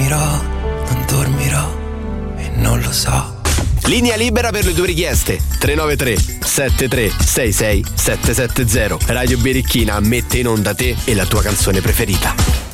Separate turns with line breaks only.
dormirò, non dormirò e non lo so.
Linea libera per le tue richieste. 393 7366 770. Radio Birichina mette in onda te e la tua canzone preferita.